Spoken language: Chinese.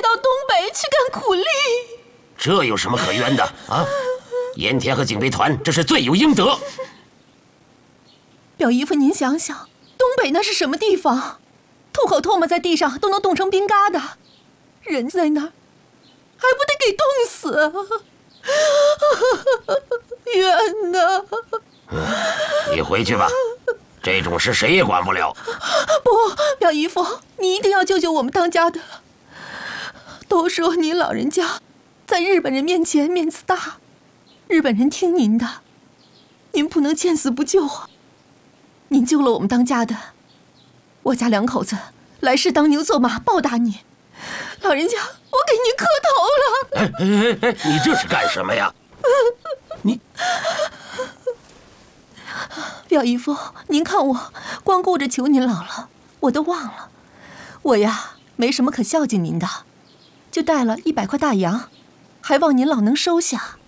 东北去干苦力。 这有什么可冤的啊？盐田和警备团这是罪有应得。 表姨夫，您想想，东北那是什么地方？吐口唾沫在地上都能冻成冰疙瘩，人在那儿还不得给冻死？冤呐！ 你回去吧，这种事谁也管不了。 不，表姨夫，你一定要救救我们当家的。都说您老人家在日本人面前面子大，日本人听您的，您不能见死不救啊！您救了我们当家的，我家两口子来世当牛做马报答你。老人家，我给您磕头了。 哎，你这是干什么呀？你， 表姨夫，您看我光顾着求您姥姥，我都忘了，我呀没什么可孝敬您的，就带了100块大洋，还望您老能收下。